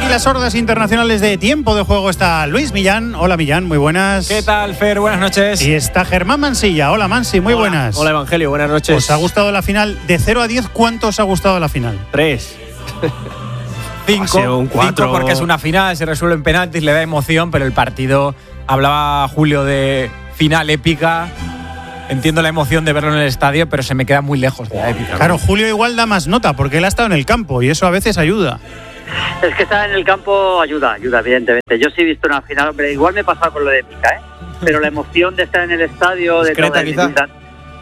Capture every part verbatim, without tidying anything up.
las hordas internacionales de Tiempo de Juego está Luis Millán. Hola Millán, muy buenas. ¿Qué tal, Fer? Buenas noches. Y está Germán Mansilla. Hola Mansi, muy Hola. buenas. Hola Evangelio, buenas noches. ¿Os ha gustado la final? De cero a diez, ¿cuánto os ha gustado la final? Tres. Cinco. Ha sido un cuatro. Cinco porque es una final, se resuelve en penaltis, le da emoción, pero el partido, hablaba Julio de final épica. Entiendo la emoción de verlo en el estadio, pero se me queda muy lejos de la épica. Claro, Julio igual da más nota porque él ha estado en el campo y eso a veces ayuda. Es que estar en el campo ayuda, ayuda evidentemente. Yo sí he visto una final, hombre, igual me he pasado con lo de épica, ¿eh? Pero la emoción de estar en el estadio, de Discreta, todo, quizá.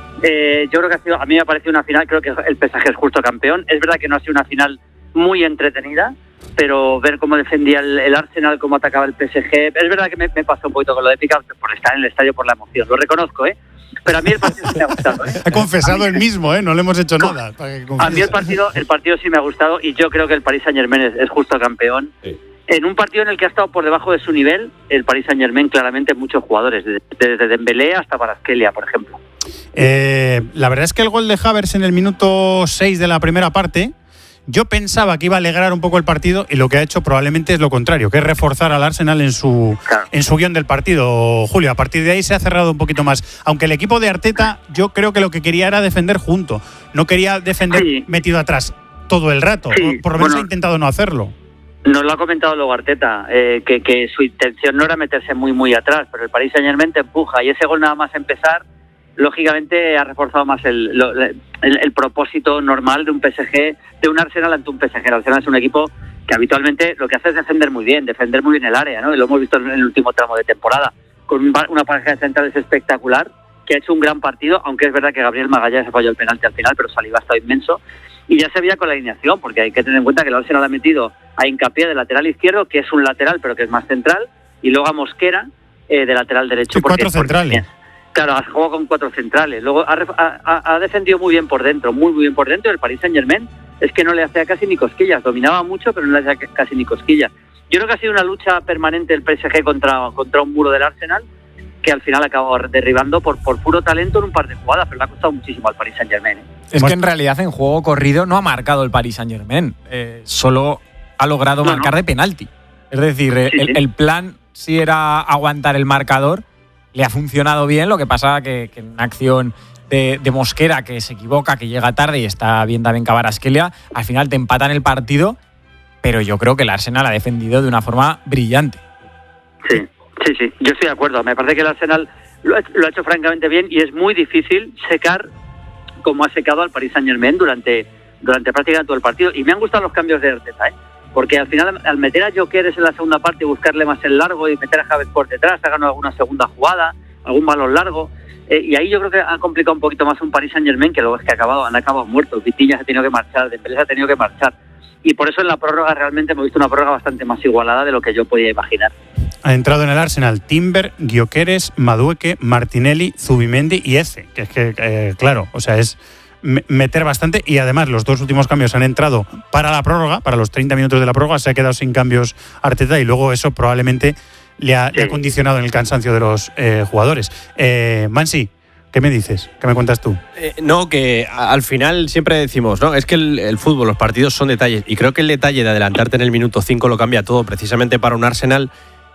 Eh, yo creo que ha sido, a mí me ha parecido una final, creo que el P S G es justo campeón. Es verdad que no ha sido una final muy entretenida, pero ver cómo defendía el, el Arsenal, cómo atacaba el P S G, es verdad que me, me pasó un poquito con lo de épica por estar en el estadio por la emoción, lo reconozco, ¿eh? Pero a mí el partido sí me ha gustado, ¿eh? Ha confesado él mismo, ¿eh? No le hemos hecho nada. Para que a mí el partido, el partido sí me ha gustado y yo creo que el Paris Saint-Germain es, es justo campeón. Sí. En un partido en el que ha estado por debajo de su nivel, el Paris Saint-Germain claramente muchos jugadores, desde, desde Dembélé hasta Kvaratskhelia, por ejemplo. Eh, la verdad es que el gol de Havertz en el minuto seis de la primera parte, yo pensaba que iba a alegrar un poco el partido y lo que ha hecho probablemente es lo contrario, que es reforzar al Arsenal en su, claro. en su guión del partido, Julio. A partir de ahí se ha cerrado un poquito más. Aunque el equipo de Arteta, yo creo que lo que quería era defender junto. No quería defender sí. metido atrás todo el rato. Sí. Por lo menos bueno, ha intentado no hacerlo. Nos lo ha comentado luego Arteta, eh, que, que su intención no era meterse muy muy atrás, pero el Paris Saint-Germain te empuja y ese gol nada más empezar, lógicamente ha reforzado más el, el, el propósito normal de un P S G, de un Arsenal ante un P S G. El Arsenal es un equipo que habitualmente lo que hace es defender muy bien, defender muy bien el área, ¿no? Y lo hemos visto en el último tramo de temporada, con una pareja de centrales espectacular, que ha hecho un gran partido, aunque es verdad que Gabriel Magalhães se falló el penalti al final, pero Saliba ha estado inmenso. Y ya se veía con la alineación, porque hay que tener en cuenta que el Arsenal ha metido a Hincapié de lateral izquierdo, que es un lateral, pero que es más central, y luego a Mosquera eh, de lateral derecho. Sí, porque, cuatro centrales. Porque, claro, ha jugado con cuatro centrales. Luego ha, ha, ha defendido muy bien por dentro, muy, muy bien por dentro. El Paris Saint-Germain es que no le hacía casi ni cosquillas. Dominaba mucho, pero no le hacía casi ni cosquillas. Yo creo que ha sido una lucha permanente el P S G contra, contra un muro del Arsenal, que al final acabó derribando por, por puro talento en un par de jugadas, pero le ha costado muchísimo al Paris Saint-Germain, ¿eh? Es que en realidad en juego corrido no ha marcado el Paris Saint-Germain, eh, solo ha logrado no, marcar no. de penalti. Es decir, sí, el, sí. el plan sí era aguantar el marcador, le ha funcionado bien, lo que pasa que, que en una acción de, de Mosquera que se equivoca, que llega tarde y está bien también Kvaratskhelia, al final te empatan el partido, pero yo creo que el Arsenal ha defendido de una forma brillante. Sí, sí, sí, yo estoy de acuerdo. Me parece que el Arsenal lo ha, lo ha hecho francamente bien y es muy difícil secar como ha secado al Paris Saint-Germain durante, durante prácticamente todo el partido. Y me han gustado los cambios de Arteta, ¿eh? Porque al final, al meter a Gyökeres en la segunda parte y buscarle más el largo y meter a Havertz por detrás, ha ganado alguna segunda jugada, algún balón largo. Eh, y ahí yo creo que ha complicado un poquito más un Paris Saint-Germain, que luego es que ha acabado, han acabado muertos. Vitinha se ha tenido que marchar, Dembélé se ha tenido que marchar. Y por eso en la prórroga realmente hemos visto una prórroga bastante más igualada de lo que yo podía imaginar. Ha entrado en el Arsenal Timber, Gyökeres, Madueke, Martinelli, Zubimendi y Eze. Que es que, eh, claro, o sea, es meter bastante, y además los dos últimos cambios han entrado para la prórroga, para los treinta minutos de la prórroga. Se ha quedado sin cambios Arteta y luego eso probablemente le ha, sí. le ha condicionado en el cansancio de los eh, jugadores. Eh, Mansi, ¿qué me dices? ¿Qué me cuentas tú? Eh, no, que al final siempre decimos, ¿no? Es que el, el fútbol, los partidos son detalles, y creo que el detalle de adelantarte en el minuto cinco lo cambia todo, precisamente para un Arsenal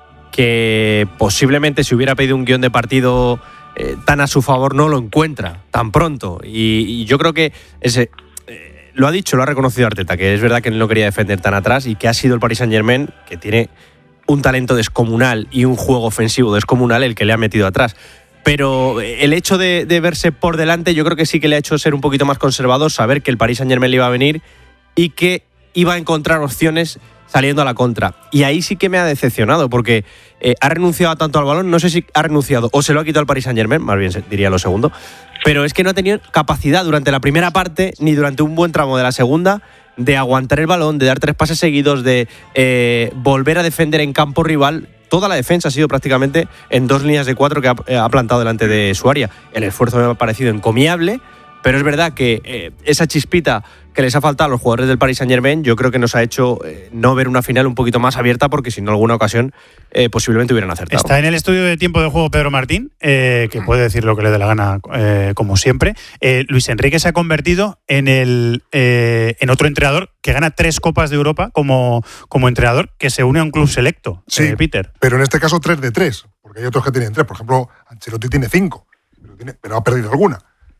que posiblemente si hubiera pedido un guión de partido Eh, tan a su favor no lo encuentra tan pronto, y, y yo creo que ese eh, lo ha dicho, lo ha reconocido Arteta, que es verdad que no quería defender tan atrás y que ha sido el Paris Saint-Germain, que tiene un talento descomunal y un juego ofensivo descomunal, el que le ha metido atrás. Pero el hecho de, de verse por delante yo creo que sí que le ha hecho ser un poquito más conservador, saber que el Paris Saint-Germain le iba a venir y que iba a encontrar opciones saliendo a la contra. Y ahí sí que me ha decepcionado, porque eh, ha renunciado tanto al balón, no sé si ha renunciado o se lo ha quitado al Paris Saint-Germain, más bien diría lo segundo, pero es que no ha tenido capacidad durante la primera parte ni durante un buen tramo de la segunda de aguantar el balón, de dar tres pases seguidos, de eh, volver a defender en campo rival. Toda la defensa ha sido prácticamente en dos líneas de cuatro que ha, ha plantado delante de su área. El esfuerzo me ha parecido encomiable, pero es verdad que eh, esa chispita que les ha faltado a los jugadores del Paris Saint-Germain, yo creo que nos ha hecho eh, no ver una final un poquito más abierta, porque si no, en alguna ocasión eh, posiblemente hubieran acertado. Está en el estudio de tiempo de juego Pedro Martín, eh, que puede decir lo que le dé la gana, eh, como siempre. Eh, Luis Enrique se ha convertido en el eh, en otro entrenador que gana tres Copas de Europa como, como entrenador, que se une a un club selecto, sí, eh, Peter. Pero en este caso tres de tres, porque hay otros que tienen tres. Por ejemplo, Ancelotti tiene cinco, pero, tiene, pero ha perdido alguna.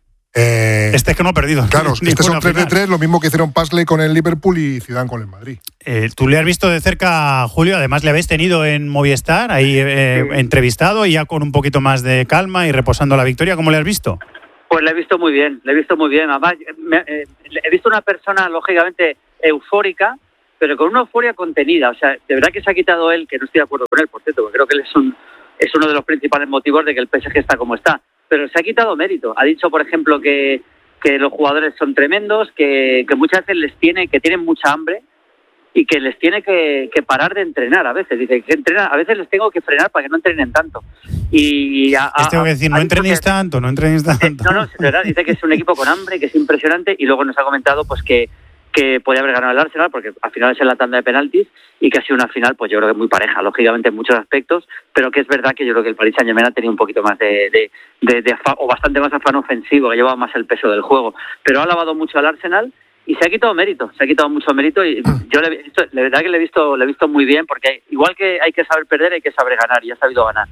Eh, este es que no ha perdido. Claro, este son tres de tres, lo mismo que hicieron Paisley con el Liverpool y Zidane con el Madrid. Eh, Tú le has visto de cerca, Julio, además le habéis tenido en Movistar, ahí eh, sí. entrevistado y ya con un poquito más de calma y reposando la victoria. ¿Cómo le has visto? Pues le he visto muy bien, le he visto muy bien. Además, me, eh, he visto una persona, lógicamente, eufórica, pero con una euforia contenida. O sea, de verdad que se ha quitado él, que no estoy de acuerdo con él, por cierto, porque creo que él es, un, es uno de los principales motivos de que el P S G está como está. Pero se ha quitado mérito. Ha dicho, por ejemplo, que, que los jugadores son tremendos, que, que muchas veces les tiene, que tienen mucha hambre y que les tiene que, que parar de entrenar a veces. Dice que entrena, a veces les tengo que frenar para que no entrenen tanto. Y a, a, les tengo que decir, no entrenéis que, tanto, no entrenéis tanto. Eh, no, no, es verdad. Dice que es un equipo con hambre, que es impresionante, y luego nos ha comentado pues que que podía haber ganado el Arsenal, porque al final es en la tanda de penaltis, y que ha sido una final, pues yo creo que muy pareja, lógicamente en muchos aspectos, pero que es verdad que yo creo que el Paris Saint-Germain ha tenido un poquito más de, de, de, de afán, o bastante más afán ofensivo, que lleva más el peso del juego, pero ha lavado mucho al Arsenal y se ha quitado mérito, se ha quitado mucho mérito, y yo le he visto, la verdad que le he visto, le he visto muy bien, porque hay, igual que hay que saber perder, hay que saber ganar, y ha sabido ganar.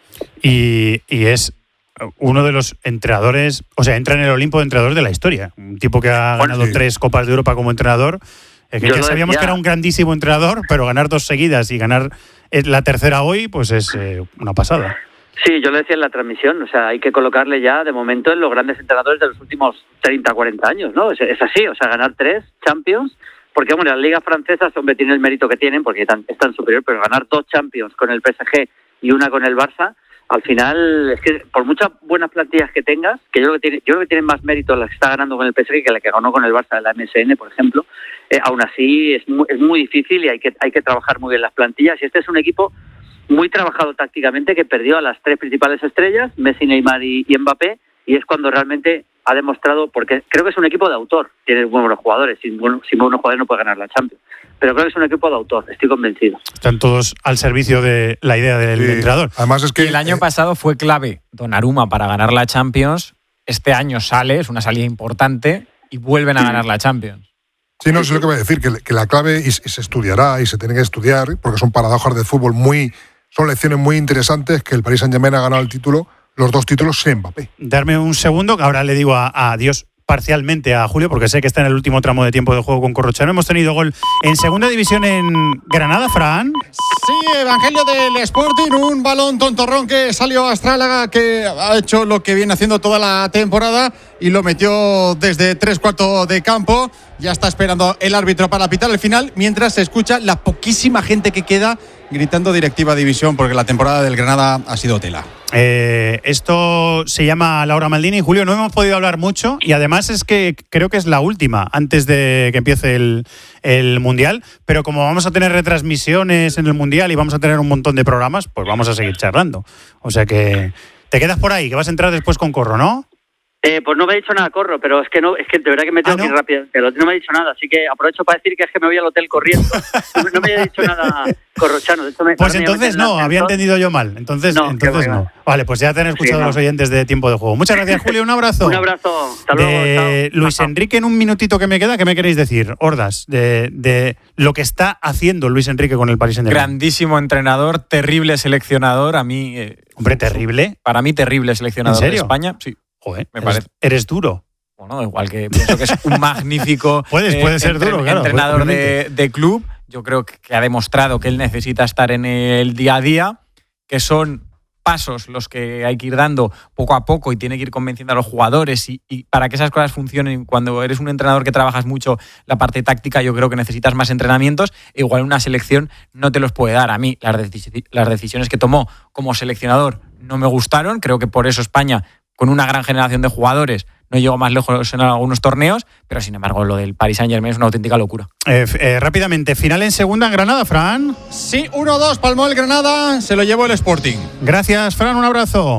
Y, y es uno de los entrenadores, o sea, entra en el Olimpo de entrenador de la historia. Un tipo que ha bueno, ganado sí. tres Copas de Europa como entrenador. Eh, que ya sabíamos decía. que era un grandísimo entrenador, pero ganar dos seguidas y ganar la tercera hoy, pues es eh, una pasada. Sí, yo lo decía en la transmisión, o sea, hay que colocarle ya de momento en los grandes entrenadores de los últimos treinta, cuarenta años, ¿no? Es, es así, o sea, ganar tres Champions, porque bueno, las ligas francesas, hombre, tienen el mérito que tienen, porque están, están superior, pero ganar dos Champions con el P S G y una con el Barça, al final, es que por muchas buenas plantillas que tengas, que yo creo que, tiene, yo creo que tienen más mérito las que está ganando con el P S G que la que ganó con el Barça de la M S N, por ejemplo, eh, aún así es muy, es muy difícil y hay que, hay que trabajar muy bien las plantillas. Y este es un equipo muy trabajado tácticamente, que perdió a las tres principales estrellas, Messi, Neymar y, y Mbappé, y es cuando realmente ha demostrado, porque creo que es un equipo de autor, tiene buenos jugadores, sin, bueno, sin buenos jugadores no puede ganar la Champions, pero creo que es un equipo de autor, estoy convencido. Están todos al servicio de la idea del sí. entrenador. Además es que y el año eh... pasado fue clave Donnarumma para ganar la Champions, este año sale, es una salida importante y vuelven a ganar la Champions. Sí, no, eso es lo que voy a decir, que, que la clave y, y se estudiará y se tiene que estudiar, porque son paradojas de fútbol muy, son lecciones muy interesantes, que el Paris Saint-Germain ha ganado el título, los dos títulos sin Mbappé. Darme un segundo, que ahora le digo a, a adiós parcialmente a Julio, porque sé que está en el último tramo de tiempo de juego con Corrochano. Hemos tenido gol en segunda división en Granada, Fran. Sí, Evangelio del Sporting, un balón tontorrón que salió a Astrálaga, que ha hecho lo que viene haciendo toda la temporada y lo metió desde tres cuartos de campo. Ya está esperando el árbitro para pitar el final, mientras se escucha la poquísima gente que queda gritando directiva división, porque la temporada del Granada ha sido tela. Eh, esto se llama Laura Maldini. Julio, no hemos podido hablar mucho y además es que creo que es la última antes de que empiece el, el Mundial, pero como vamos a tener retransmisiones en el Mundial y vamos a tener un montón de programas, pues vamos a seguir charlando. O sea que te quedas por ahí, que vas a entrar después con Corro, ¿no? Eh, pues no me ha dicho nada, Corro, pero es que no, es que de verdad que me tengo ah, ¿no? que ir rápido. Pero no me ha dicho nada, así que aprovecho para decir que es que me voy al hotel corriendo. No, no me ha dicho nada Corrochano. De hecho me, pues entonces no, había entendido yo mal. Entonces no. Entonces no. Vale, pues ya te han escuchado sí, no. los oyentes de Tiempo de Juego. Muchas gracias, Julio, un abrazo. Un abrazo, hasta luego. De chao. Luis Enrique, en un minutito que me queda, ¿qué me queréis decir? Hordas, de, de lo que está haciendo Luis Enrique con el Paris Saint-Germain. Grandísimo entrenador, terrible seleccionador. A mí... Eh, Hombre, terrible. Para mí, terrible seleccionador de España. Sí. Joder, me parece. Eres duro. Bueno, igual que pienso que es un magnífico puedes, puede ser entre, duro, claro, entrenador de, de club. Yo creo que ha demostrado que él necesita estar en el día a día, que son pasos los que hay que ir dando poco a poco y tiene que ir convenciendo a los jugadores y, y para que esas cosas funcionen. Cuando eres un entrenador que trabajas mucho la parte táctica, yo creo que necesitas más entrenamientos. Igual una selección no te los puede dar. A mí las, decis- las decisiones que tomó como seleccionador no me gustaron. Creo que por eso España, con una gran generación de jugadores, no llegó más lejos en algunos torneos, pero sin embargo lo del Paris Saint-Germain es una auténtica locura. Eh, eh, rápidamente, final en segunda en Granada, Fran. Sí, uno dos, palmó el Granada, se lo llevó el Sporting. Gracias, Fran, un abrazo.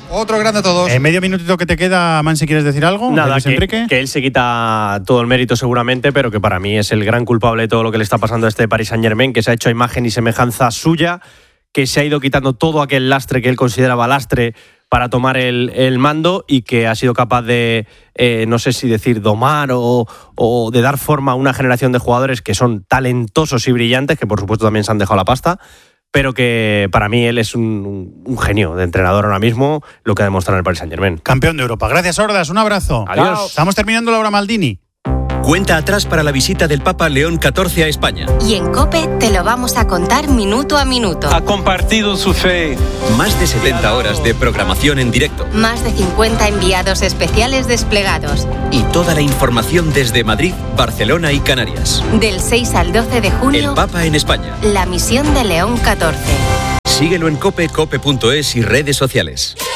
Otro grande a todos. En medio minutito que te queda, Man, si quieres decir algo. Nada, que, Enrique. que él se quita todo el mérito seguramente, pero que para mí es el gran culpable de todo lo que le está pasando a este Paris Saint-Germain, que se ha hecho a imagen y semejanza suya, que se ha ido quitando todo aquel lastre que él consideraba lastre para tomar el, el mando y que ha sido capaz de, eh, no sé si decir domar o, o de dar forma a una generación de jugadores que son talentosos y brillantes, que por supuesto también se han dejado la pasta, pero que para mí él es un, un genio de entrenador ahora mismo, lo que ha demostrado en el Paris Saint-Germain. Campeón de Europa. Gracias, Hordas. Un abrazo. Adiós. Estamos terminando la hora Maldini. Cuenta atrás para la visita del Papa León catorce a España. Y en COPE te lo vamos a contar minuto a minuto. Ha compartido su fe. Más de setenta horas de programación en directo. Más de cincuenta enviados especiales desplegados. Y toda la información desde Madrid, Barcelona y Canarias. Del seis al doce de junio. El Papa en España. La misión de León catorce. Síguelo en cope, cope punto es y redes sociales.